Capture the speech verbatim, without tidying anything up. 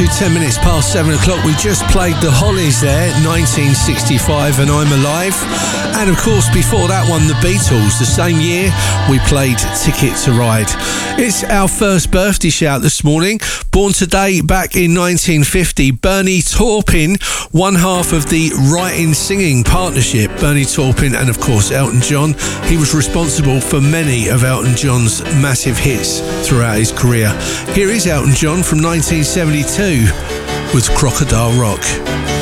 Ten minutes past seven o'clock. We just played the Hollies there, nineteen sixty-five, and I'm Alive. And of course, before that one, the Beatles. The same year, we played Ticket to Ride. It's our first birthday shout this morning. Born today back in nineteen fifty, Bernie Taupin, one half of the Writing Singing Partnership. Bernie Taupin and of course Elton John. He was responsible for many of Elton John's massive hits throughout his career. Here is Elton John from nineteen seventy-two with Crocodile Rock.